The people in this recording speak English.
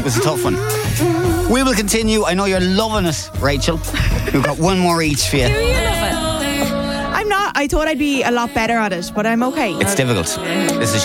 was a tough one. We will continue. I know you're loving it, Rachel. We've got one more each for you. Do you love it? I'm not. I thought I'd be a lot better at it, but I'm okay. It's difficult. This is